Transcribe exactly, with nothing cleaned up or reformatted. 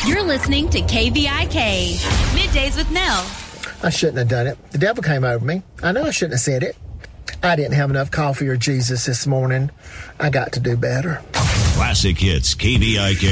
You're listening to K V I K, Middays with Mel. I shouldn't have done it. The devil came over me. I know I shouldn't have said it. I didn't have enough coffee or Jesus this morning. I got to do better. Classic Hits, K V I K.